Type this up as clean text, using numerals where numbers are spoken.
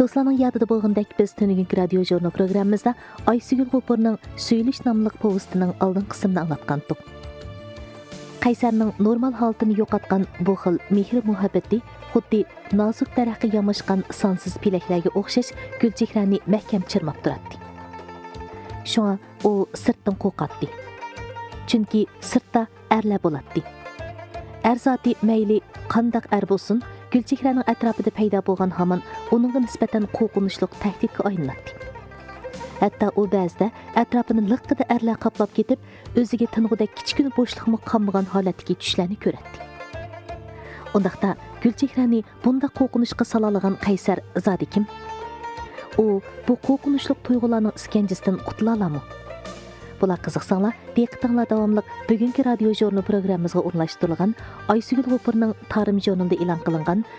Dostlarning yadida bo'lgandek biz tungi radio jurnal programmamizda Aysugul G'ofurning Söyleş nomli povestining oldin qismini anglatgandik. Qaysarning normal holatini yo'qotgan bu xil mehr muhabbati xuddi nozik daraxtga yamashgan sonsiz pilaklarga o'xshash gulchehlarni mahkam chirmab turadi. Shunga u sirtdan qo'rqatdi. Chunki sirtda erlar bo'ladi. Er zoti mayli qandaq er bo'lsin, gulchehlarning atrofida paydo bo'lgan hamon uningga nisbatan qo'rqinchli tahdidga aylanadi. Hatto u ba'zida atrofini liqqida erlar qoplab ketib, o'ziga ting'udek kichkina bo'shliqmi qolmagan holatdagi tushlarni ko'radi. Undaqda gulchehlarni bunda qo'rqinchga solalagan Qaysar zodi kim? U bu qo'rqinchli tuyg'ularning iskanjasidan qutula oladimi? Bular qiziqsanglar, diqqatinglar davomli bugungi radio jurnal programmamizga o'rnashtirilgan Aysugul G'ofurning Tarim jurnalida e'lon qilingan